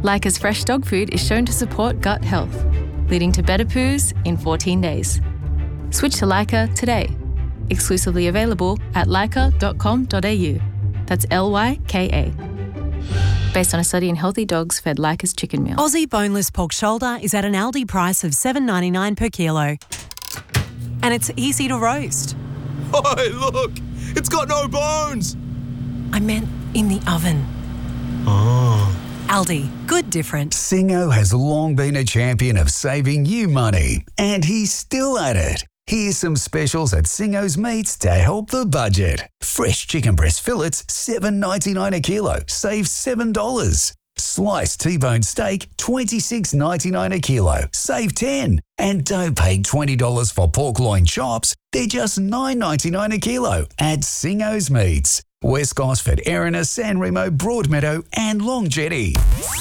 Lyca's fresh dog food is shown to support gut health, leading to better poos in 14 days. Switch to Lyca today. Exclusively available at lyca.com.au. That's Lyka. Based on a study in healthy dogs fed Lyca's chicken meal. Aussie boneless pork shoulder is at an Aldi price of $7.99 per kilo. And it's easy to roast. Oh, look! It's got no bones! I meant in the oven. Oh. Aldi, good different. Singo has long been a champion of saving you money, and he's still at it. Here's some specials at Singo's Meats to help the budget. Fresh chicken breast fillets, $7.99 a kilo, save $7. Sliced T-bone steak, $26.99 a kilo, save $10. And don't pay $20 for pork loin chops, they're just $9.99 a kilo at Singo's Meats. West Gosford, Erina, San Remo, Broadmeadow and Long Jetty.